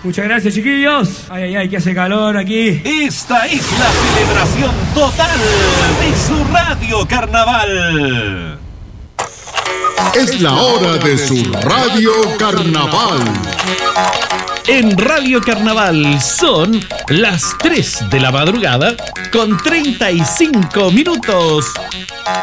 Muchas gracias, chiquillos. Ay, ay, ay, que hace calor aquí. Esta es la celebración total de su Radio Carnaval. Es la hora de su Radio Carnaval. En Radio Carnaval son las 3 de la madrugada con 35 minutos.